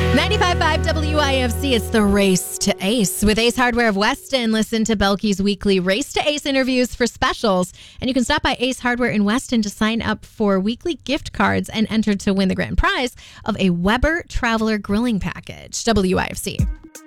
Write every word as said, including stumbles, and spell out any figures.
ninety-five point five W I F C, it's the Race to Ace. With Ace Hardware of Weston, listen to Belky's weekly Race to Ace interviews for specials. And you can stop by Ace Hardware in Weston to sign up for weekly gift cards and enter to win the grand prize of a Weber Traveler Grilling Package. W I F C.